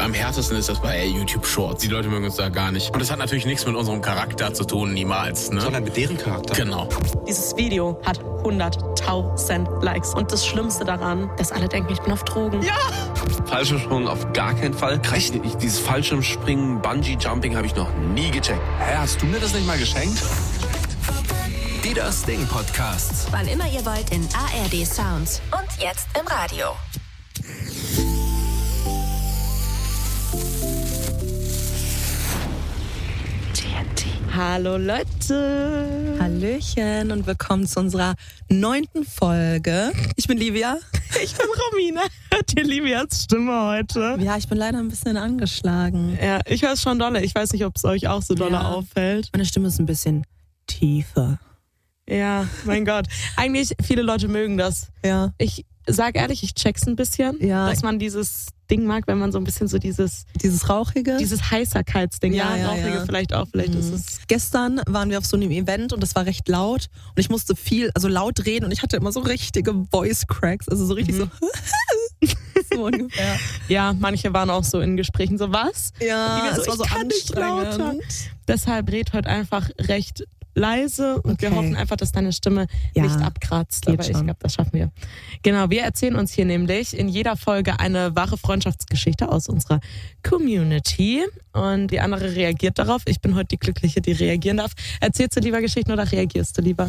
Am härtesten ist das bei YouTube Shorts. Die Leute mögen uns da gar nicht. Und das hat natürlich nichts mit unserem Charakter zu tun, niemals. Ne? Sondern mit deren Charakter. Genau. Dieses Video hat 100.000 Likes. Und das Schlimmste daran, dass alle denken, ich bin auf Drogen. Ja! Fallschirmsprung auf gar keinen Fall. Dieses Fallschirmspringen, Bungee-Jumping habe ich noch nie gecheckt. Hä, hast du mir das nicht mal geschenkt? Die Das Ding Podcasts. Wann immer ihr wollt in ARD Sounds. Und jetzt im Radio. Hallo Leute. Hallöchen und willkommen zu unserer 9. Folge. Ich bin Livia. Ich bin Romina. Hört ihr Livias Stimme heute? Ja, ich bin leider ein bisschen angeschlagen. Ja, ich höre es schon dolle. Ich weiß nicht, ob es euch auch so dolle auffällt. Meine Stimme ist ein bisschen tiefer. Ja, mein Gott. Eigentlich, viele Leute mögen das. Ja. Ich sag ehrlich, ich check's ein bisschen, dass man dieses Ding mag, wenn man so ein bisschen so dieses Rauchige? Dieses Heißerkeitsding. Ja, Rauchige vielleicht auch. Vielleicht ist es. Gestern waren wir auf so einem Event und das war recht laut. Und ich musste laut reden und ich hatte immer so richtige Voice Cracks. Also so richtig so so ungefähr. Ja, manche waren auch so in Gesprächen so, was? Ja, es war so anstrengend. Deshalb red heute einfach recht leise und wir hoffen einfach, dass deine Stimme nicht abkratzt. Aber ich glaube, das schaffen wir. Genau, wir erzählen uns hier nämlich in jeder Folge eine wahre Freundschaftsgeschichte aus unserer Community und die andere reagiert darauf. Ich bin heute die Glückliche, die reagieren darf. Erzählst du lieber Geschichten oder reagierst du lieber?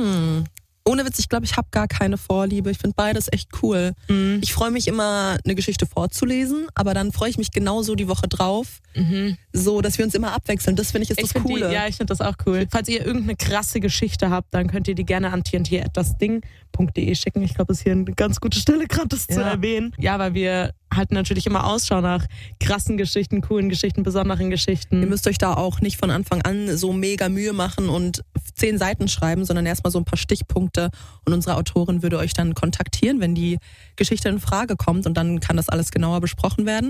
Ohne Witz, ich glaube, ich habe gar keine Vorliebe. Ich finde beides echt cool. Ich freue mich immer, eine Geschichte vorzulesen, aber dann freue ich mich genauso die Woche drauf, so, dass wir uns immer abwechseln. Das finde ich ist das Coole. Ich finde das auch cool. Falls ihr irgendeine krasse Geschichte habt, dann könnt ihr die gerne an tnt@dasding.de schicken. Ich glaube, das ist hier eine ganz gute Stelle, gerade das zu erwähnen. Ja, weil wir halten natürlich immer Ausschau nach krassen Geschichten, coolen Geschichten, besonderen Geschichten. Ihr müsst euch da auch nicht von Anfang an so mega Mühe machen und 10 Seiten schreiben, sondern erstmal so ein paar Stichpunkte und unsere Autorin würde euch dann kontaktieren, wenn die Geschichte in Frage kommt und dann kann das alles genauer besprochen werden.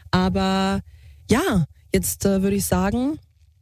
Aber ja, jetzt würde ich sagen,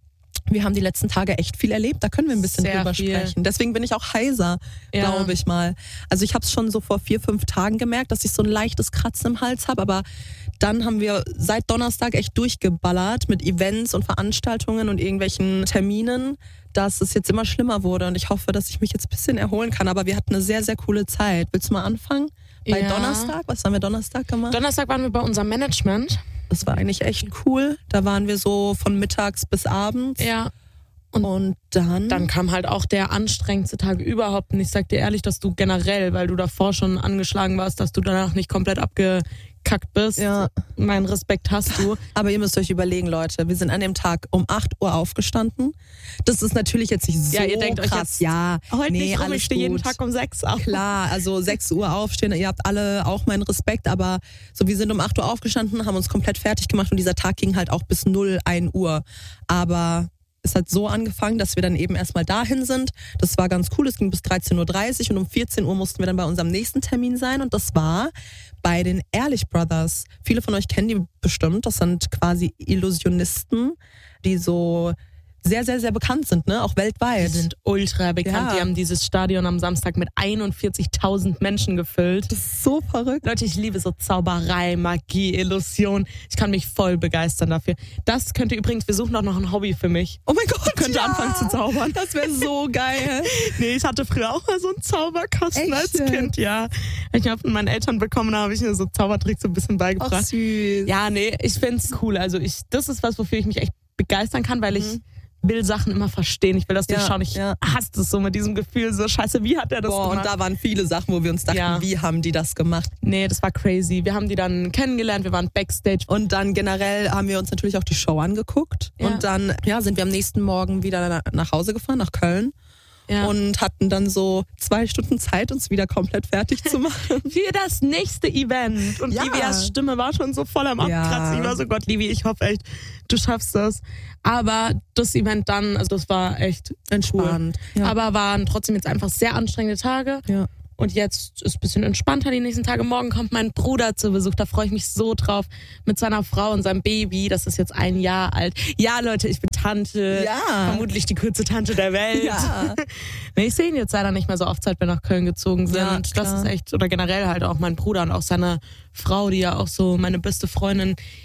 wir haben die letzten Tage echt viel erlebt, da können wir ein bisschen drüber sprechen. Deswegen bin ich auch heiser, glaube ich mal. Also ich habe es schon so vor 4-5 Tagen gemerkt, dass ich so ein leichtes Kratzen im Hals habe, aber dann haben wir seit Donnerstag echt durchgeballert mit Events und Veranstaltungen und irgendwelchen Terminen, dass es jetzt immer schlimmer wurde und ich hoffe, dass ich mich jetzt ein bisschen erholen kann, aber wir hatten eine sehr, sehr coole Zeit. Willst du mal anfangen? Bei Donnerstag? Was haben wir Donnerstag gemacht? Donnerstag waren wir bei unserem Management. Das war eigentlich echt cool. Da waren wir so von mittags bis abends. Ja. Und dann kam halt auch der anstrengendste Tag überhaupt. Und ich sag dir ehrlich, dass du generell, weil du davor schon angeschlagen warst, dass du danach nicht komplett abgekackt bist. Ja. Meinen Respekt hast du. Aber ihr müsst euch überlegen, Leute, wir sind an dem Tag um 8 Uhr aufgestanden. Das ist natürlich jetzt nicht so krass. Ja, ihr denkt euch jetzt, heute nicht rum, ich stehe jeden Tag um 6 auf. Klar, also 6 Uhr aufstehen, ihr habt alle auch meinen Respekt, aber so, wir sind um 8 Uhr aufgestanden, haben uns komplett fertig gemacht und dieser Tag ging halt auch bis 1 Uhr. Aber es hat so angefangen, dass wir dann eben erstmal dahin sind. Das war ganz cool, es ging bis 13.30 Uhr und um 14 Uhr mussten wir dann bei unserem nächsten Termin sein und das war bei den Ehrlich Brothers. Viele von euch kennen die bestimmt, das sind quasi Illusionisten, die so sehr, sehr, sehr bekannt sind, ne? Auch weltweit. Die sind ultra bekannt. Ja. Die haben dieses Stadion am Samstag mit 41.000 Menschen gefüllt. Das ist so verrückt. Leute, ich liebe so Zauberei, Magie, Illusion. Ich kann mich voll begeistern dafür. Das könnte übrigens, wir suchen auch noch ein Hobby für mich. Oh mein Gott, ich könnte anfangen zu zaubern. Das wäre so geil. Nee, ich hatte früher auch mal so einen Zauberkasten als Kind, ja. Ich habe von meinen Eltern bekommen, da habe ich mir so Zaubertricks so ein bisschen beigebracht. Ach, süß. Ja, nee, ich find's cool. Also das ist was, wofür ich mich echt begeistern kann, weil ich will Sachen immer verstehen. Ich will das durchschauen. Ich hasse es so mit diesem Gefühl, so scheiße, wie hat der das gemacht? Und da waren viele Sachen, wo wir uns dachten, wie haben die das gemacht? Nee, das war crazy. Wir haben die dann kennengelernt, wir waren Backstage. Und dann generell haben wir uns natürlich auch die Show angeguckt. Ja. Und dann sind wir am nächsten Morgen wieder nach Hause gefahren, nach Köln. Ja. Und hatten dann so 2 Stunden Zeit, uns wieder komplett fertig zu machen. Für das nächste Event. Und Livias Stimme war schon so voll am Abkratzen. Ich war so, Gott, Livi, ich hoffe echt, du schaffst das. Aber das Event dann, also das war echt entspannt. Cool. Ja. Aber waren trotzdem jetzt einfach sehr anstrengende Tage. Ja. Und jetzt ist es ein bisschen entspannter die nächsten Tage. Morgen kommt mein Bruder zu Besuch. Da freue ich mich so drauf. Mit seiner Frau und seinem Baby. Das ist jetzt 1 Jahr alt. Ja, Leute, ich bin Tante. Ja. Vermutlich die coolste Tante der Welt. Ja. Nee, ich sehe ihn jetzt leider nicht mehr so oft, seit wir nach Köln gezogen sind. Ja, das ist echt, oder generell halt auch mein Bruder und auch seine Frau, die ja auch so meine beste Freundin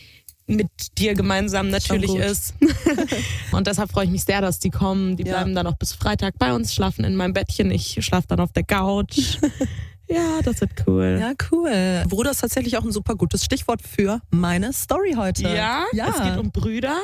mit dir gemeinsam natürlich ist. Und deshalb freue ich mich sehr, dass die kommen. Die bleiben dann auch bis Freitag bei uns, schlafen in meinem Bettchen. Ich schlafe dann auf der Couch. Ja, das wird cool. Ja, cool. Bruder ist tatsächlich auch ein super gutes Stichwort für meine Story heute. Ja? Es geht um Brüder?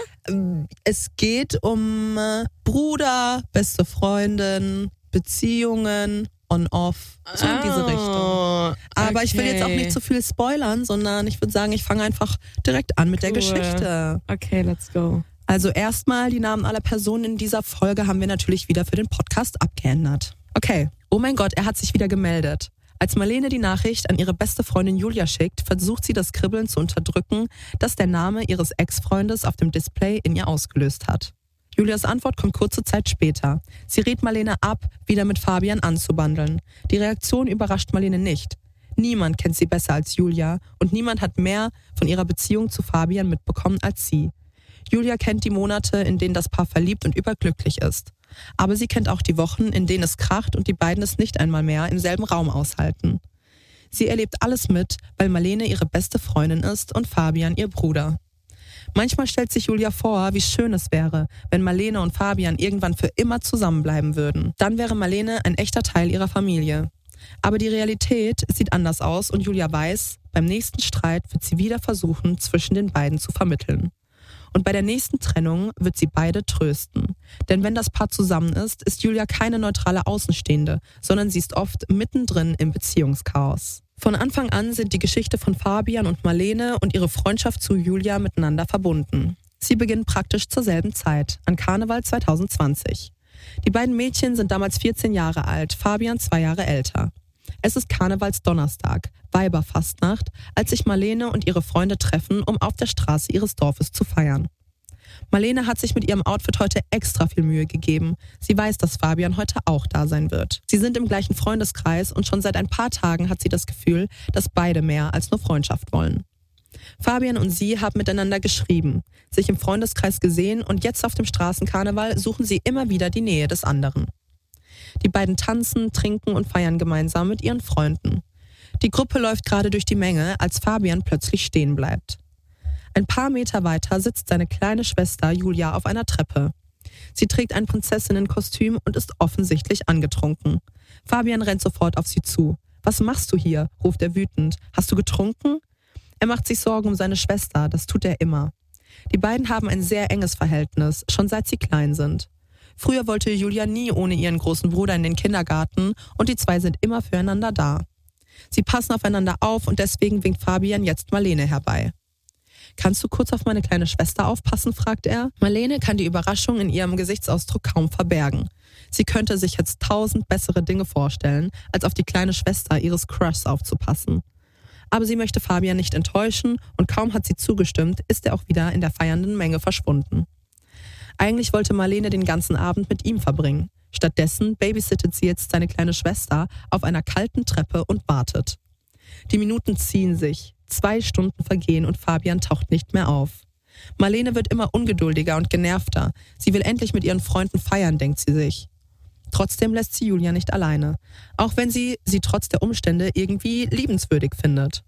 Es geht um Bruder, beste Freundin, Beziehungen, on-off, so in diese Richtung. Aber ich will jetzt auch nicht zu viel spoilern, sondern ich würde sagen, ich fange einfach direkt an mit der Geschichte. Okay, let's go. Also erstmal, die Namen aller Personen in dieser Folge haben wir natürlich wieder für den Podcast abgeändert. Okay, oh mein Gott, er hat sich wieder gemeldet. Als Marlene die Nachricht an ihre beste Freundin Julia schickt, versucht sie das Kribbeln zu unterdrücken, das der Name ihres Ex-Freundes auf dem Display in ihr ausgelöst hat. Julias Antwort kommt kurze Zeit später. Sie rät Marlene ab, wieder mit Fabian anzubandeln. Die Reaktion überrascht Marlene nicht. Niemand kennt sie besser als Julia und niemand hat mehr von ihrer Beziehung zu Fabian mitbekommen als sie. Julia kennt die Monate, in denen das Paar verliebt und überglücklich ist. Aber sie kennt auch die Wochen, in denen es kracht und die beiden es nicht einmal mehr im selben Raum aushalten. Sie erlebt alles mit, weil Marlene ihre beste Freundin ist und Fabian ihr Bruder. Manchmal stellt sich Julia vor, wie schön es wäre, wenn Marlene und Fabian irgendwann für immer zusammenbleiben würden. Dann wäre Marlene ein echter Teil ihrer Familie. Aber die Realität sieht anders aus und Julia weiß, beim nächsten Streit wird sie wieder versuchen, zwischen den beiden zu vermitteln. Und bei der nächsten Trennung wird sie beide trösten. Denn wenn das Paar zusammen ist, ist Julia keine neutrale Außenstehende, sondern sie ist oft mittendrin im Beziehungschaos. Von Anfang an sind die Geschichte von Fabian und Marlene und ihre Freundschaft zu Julia miteinander verbunden. Sie beginnen praktisch zur selben Zeit, an Karneval 2020. Die beiden Mädchen sind damals 14 Jahre alt, Fabian 2 Jahre älter. Es ist Karnevalsdonnerstag, Weiberfastnacht, als sich Marlene und ihre Freunde treffen, um auf der Straße ihres Dorfes zu feiern. Marlene hat sich mit ihrem Outfit heute extra viel Mühe gegeben. Sie weiß, dass Fabian heute auch da sein wird. Sie sind im gleichen Freundeskreis und schon seit ein paar Tagen hat sie das Gefühl, dass beide mehr als nur Freundschaft wollen. Fabian und sie haben miteinander geschrieben, sich im Freundeskreis gesehen und jetzt auf dem Straßenkarneval suchen sie immer wieder die Nähe des anderen. Die beiden tanzen, trinken und feiern gemeinsam mit ihren Freunden. Die Gruppe läuft gerade durch die Menge, als Fabian plötzlich stehen bleibt. Ein paar Meter weiter sitzt seine kleine Schwester Julia auf einer Treppe. Sie trägt ein Prinzessinnenkostüm und ist offensichtlich angetrunken. Fabian rennt sofort auf sie zu. »Was machst du hier?« ruft er wütend. »Hast du getrunken?« Er macht sich Sorgen um seine Schwester, das tut er immer. Die beiden haben ein sehr enges Verhältnis, schon seit sie klein sind. Früher wollte Julia nie ohne ihren großen Bruder in den Kindergarten und die zwei sind immer füreinander da. Sie passen aufeinander auf und deswegen winkt Fabian jetzt Marlene herbei. »Kannst du kurz auf meine kleine Schwester aufpassen?« fragt er. Marlene kann die Überraschung in ihrem Gesichtsausdruck kaum verbergen. Sie könnte sich jetzt 1000 bessere Dinge vorstellen, als auf die kleine Schwester ihres Crushs aufzupassen. Aber sie möchte Fabian nicht enttäuschen und kaum hat sie zugestimmt, ist er auch wieder in der feiernden Menge verschwunden. Eigentlich wollte Marlene den ganzen Abend mit ihm verbringen. Stattdessen babysittet sie jetzt seine kleine Schwester auf einer kalten Treppe und wartet. Die Minuten ziehen sich. 2 Stunden vergehen und Fabian taucht nicht mehr auf. Marlene wird immer ungeduldiger und genervter. Sie will endlich mit ihren Freunden feiern, denkt sie sich. Trotzdem lässt sie Julia nicht alleine, auch wenn sie trotz der Umstände irgendwie liebenswürdig findet.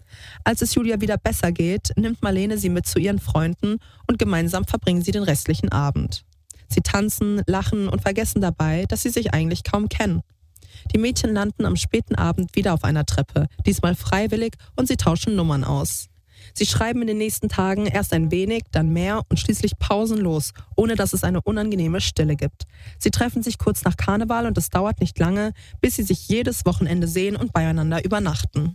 Als es Julia wieder besser geht, nimmt Marlene sie mit zu ihren Freunden und gemeinsam verbringen sie den restlichen Abend. Sie tanzen, lachen und vergessen dabei, dass sie sich eigentlich kaum kennen. Die Mädchen landen am späten Abend wieder auf einer Treppe, diesmal freiwillig, und sie tauschen Nummern aus. Sie schreiben in den nächsten Tagen erst ein wenig, dann mehr und schließlich pausenlos, ohne dass es eine unangenehme Stille gibt. Sie treffen sich kurz nach Karneval und es dauert nicht lange, bis sie sich jedes Wochenende sehen und beieinander übernachten.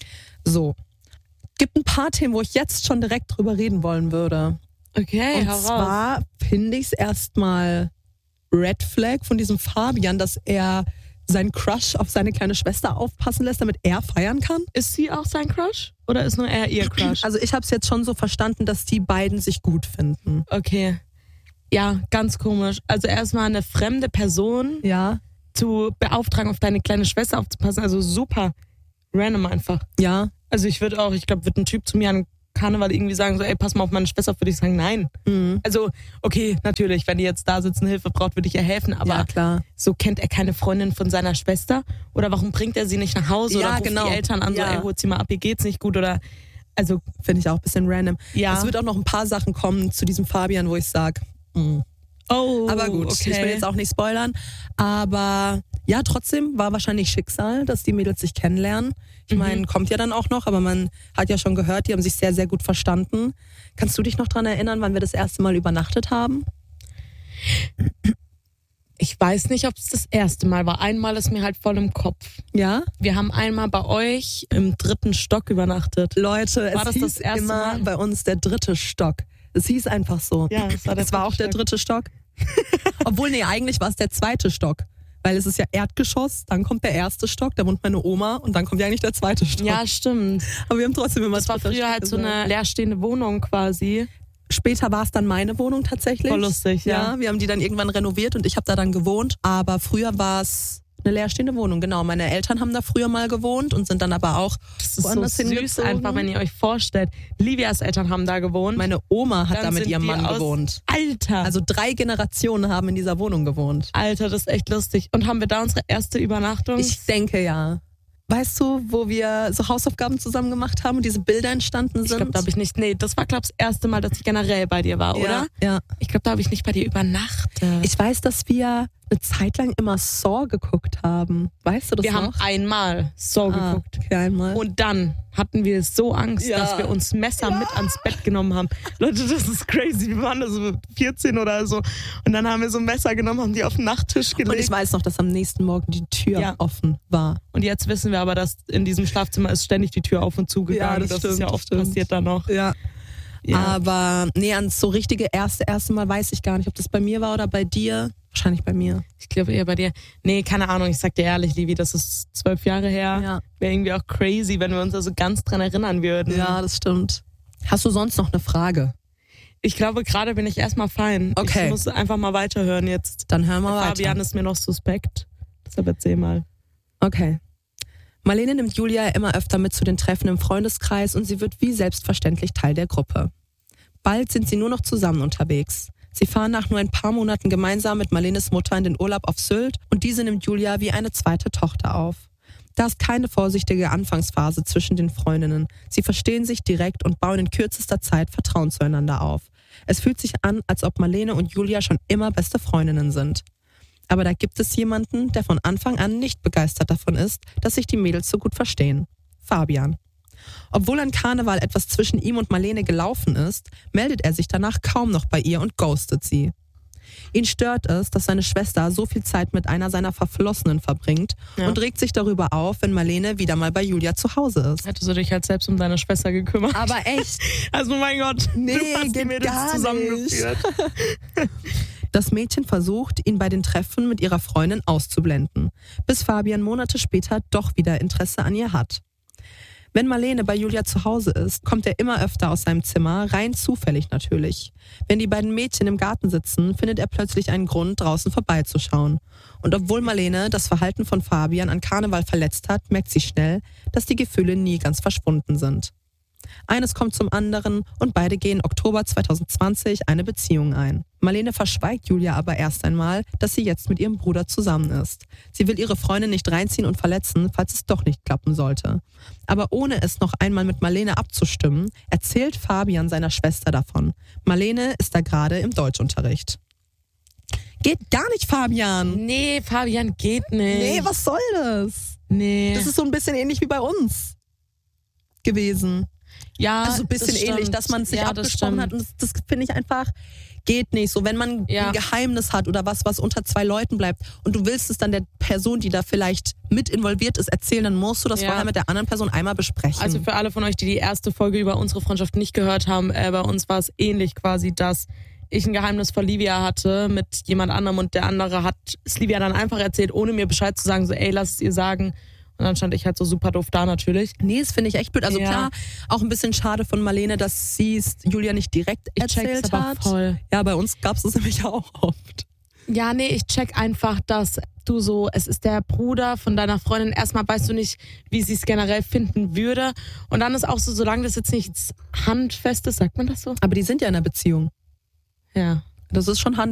So, gibt ein paar Themen, wo ich jetzt schon direkt drüber reden wollen würde. Okay, und zwar finde ich es erstmal Red Flag von diesem Fabian, dass er seinen Crush auf seine kleine Schwester aufpassen lässt, damit er feiern kann. Ist sie auch sein Crush? Oder ist nur er ihr Crush? Also ich habe es jetzt schon so verstanden, dass die beiden sich gut finden. Okay. Ja, ganz komisch. Also erstmal eine fremde Person zu beauftragen, auf deine kleine Schwester aufzupassen. Also super random einfach. Ja. Also ich glaube, wird ein Typ zu mir an Karneval irgendwie sagen, so, ey, pass mal auf meine Schwester, würde ich sagen, nein. Mhm. Also, okay, natürlich, wenn die jetzt da sitzen, Hilfe braucht, würde ich ihr helfen, aber ja, klar. So kennt er keine Freundin von seiner Schwester? Oder warum bringt er sie nicht nach Hause? Ja, oder ruft die Eltern an, so, ey, holt sie mal ab, ihr geht's nicht gut, oder Also finde ich auch ein bisschen random. Ja. Es wird auch noch ein paar Sachen kommen zu diesem Fabian, wo ich sage, oh, aber gut, okay. Ich will jetzt auch nicht spoilern. Aber ja, trotzdem war wahrscheinlich Schicksal, dass die Mädels sich kennenlernen. Ich meine, kommt ja dann auch noch, aber man hat ja schon gehört, die haben sich sehr, sehr gut verstanden. Kannst du dich noch dran erinnern, wann wir das erste Mal übernachtet haben? Ich weiß nicht, ob es das erste Mal war. Einmal ist mir halt voll im Kopf. Ja? Wir haben einmal bei euch im 3. Stock übernachtet. Leute, war es das hieß das erste immer Mal? bei uns der 3. Stock. Es hieß einfach so. Ja, es war auch der 3. Stock. Obwohl, nee, eigentlich war es der 2. Stock. Weil es ist ja Erdgeschoss, dann kommt der 1. Stock, da wohnt meine Oma und dann kommt ja eigentlich der 2. Stock. Ja, stimmt. Aber wir haben trotzdem immer Das war früher halt so eine leerstehende Wohnung quasi. Später war es dann meine Wohnung tatsächlich. Voll lustig, ja. Wir haben die dann irgendwann renoviert und ich habe da dann gewohnt. Aber früher war es eine leerstehende Wohnung, genau. Meine Eltern haben da früher mal gewohnt und sind dann aber auch Das ist woanders so süß hingezogen. einfach, wenn ihr euch vorstellt. Livias Eltern haben da gewohnt. Meine Oma hat Dann da mit sind ihrem die Mann aus- gewohnt. Alter. Also 3 Generationen haben in dieser Wohnung gewohnt. Alter, das ist echt lustig. Und haben wir da unsere erste Übernachtung? Ich denke ja. Weißt du, wo wir so Hausaufgaben zusammen gemacht haben und diese Bilder entstanden sind? Ich glaube, da habe ich nicht. Nee, das war, glaube ich, das erste Mal, dass ich generell bei dir war, oder? Ja. Ich glaube, da habe ich nicht bei dir übernachtet. Ich weiß, dass wir eine Zeit lang immer Saw geguckt haben. Weißt du das Wir noch? haben einmal so geguckt. Okay, einmal. Und dann hatten wir so Angst, Ja. dass wir uns Messer mit ans Bett genommen haben. Leute, das ist crazy. Wir waren da so 14 oder so. Und dann haben wir so Messer genommen, haben die auf den Nachttisch Und gelegt. ich weiß noch, dass am nächsten Morgen die Tür Ja. offen war. Und jetzt wissen wir aber, dass in diesem Schlafzimmer ist ständig die Tür auf und zu gegangen. Ja, das ist stimmt, ja das oft stimmt. passiert da noch. Ja. Ja. Aber nee, ans so richtige erste Mal weiß ich gar nicht, ob das bei mir war oder bei dir. Wahrscheinlich bei mir. Ich glaube eher bei dir. Nee, keine Ahnung. Ich sag dir ehrlich, Livi, das ist 12 Jahre her. Ja. Wäre irgendwie auch crazy, wenn wir uns da so ganz dran erinnern würden. Ja, das stimmt. Hast du sonst noch eine Frage? Ich glaube, gerade bin ich erstmal fein. Okay. Ich muss einfach mal weiterhören jetzt. Dann hören wir weiter. Fabian ist mir noch suspekt. Deshalb erzähl mal. Okay. Marlene nimmt Julia immer öfter mit zu den Treffen im Freundeskreis und sie wird wie selbstverständlich Teil der Gruppe. Bald sind sie nur noch zusammen unterwegs. Sie fahren nach nur ein paar Monaten gemeinsam mit Marlenes Mutter in den Urlaub auf Sylt und diese nimmt Julia wie eine zweite Tochter auf. Da ist keine vorsichtige Anfangsphase zwischen den Freundinnen. Sie verstehen sich direkt und bauen in kürzester Zeit Vertrauen zueinander auf. Es fühlt sich an, als ob Marlene und Julia schon immer beste Freundinnen sind. Aber da gibt es jemanden, der von Anfang an nicht begeistert davon ist, dass sich die Mädels so gut verstehen. Fabian. Obwohl an Karneval etwas zwischen ihm und Marlene gelaufen ist, meldet er sich danach kaum noch bei ihr und ghostet sie. Ihn stört es, dass seine Schwester so viel Zeit mit einer seiner Verflossenen verbringt und regt sich darüber auf, wenn Marlene wieder mal bei Julia zu Hause ist. Hättest du dich halt selbst um deine Schwester gekümmert. Aber echt, Also mein Gott, Nee, du hast die geht Mädels gar zusammengeführt. das Mädchen versucht, ihn bei den Treffen mit ihrer Freundin auszublenden, bis Fabian Monate später doch wieder Interesse an ihr hat. Wenn Marlene bei Julia zu Hause ist, kommt er immer öfter aus seinem Zimmer, rein zufällig natürlich. Wenn die beiden Mädchen im Garten sitzen, findet er plötzlich einen Grund, draußen vorbeizuschauen. Und obwohl Marlene das Verhalten von Fabian an Karneval verletzt hat, merkt sie schnell, dass die Gefühle nie ganz verschwunden sind. Eines kommt zum anderen und beide gehen Oktober 2020 eine Beziehung ein. Marlene verschweigt Julia aber erst einmal, dass sie jetzt mit ihrem Bruder zusammen ist. Sie will ihre Freundin nicht reinziehen und verletzen, falls es doch nicht klappen sollte. Aber ohne es noch einmal mit Marlene abzustimmen, erzählt Fabian seiner Schwester davon. Marlene ist da gerade im Deutschunterricht. Geht gar nicht, Fabian! Nee, Fabian geht nicht. Nee, was soll das? Nee. Das ist so ein bisschen ähnlich wie bei uns gewesen. ja, Also ein bisschen das ähnlich, stimmt. dass man es sich Ja, das abgesprochen hat. stimmt. Und das finde ich einfach, geht nicht. So, wenn man Ja. ein Geheimnis hat oder was unter 2 Leuten bleibt und du willst es dann der Person, die da vielleicht mit involviert ist, erzählen, dann musst du das Ja. vorher mit der anderen Person einmal besprechen. Also für alle von euch, die die erste Folge über unsere Freundschaft nicht gehört haben, bei uns war es ähnlich quasi, dass ich ein Geheimnis vor Livia hatte mit jemand anderem und der andere hat es Livia dann einfach erzählt, ohne mir Bescheid zu sagen, so ey, lass es ihr sagen. Und dann stand ich halt so super doof da natürlich. Nee, das finde ich echt blöd. Also Ja. klar, auch ein bisschen schade von Marlene, dass sie es Julia nicht direkt Ich check's erzählt aber hat. voll. Ja, bei uns gab es das nämlich auch oft. Ja, nee, ich check einfach, dass du so, es ist der Bruder von deiner Freundin. Erstmal weißt du nicht, wie sie es generell finden würde. Und dann ist auch so, solange das jetzt nichts Handfestes, sagt man das so? Aber die sind ja in einer Beziehung. Ja. Das ist schon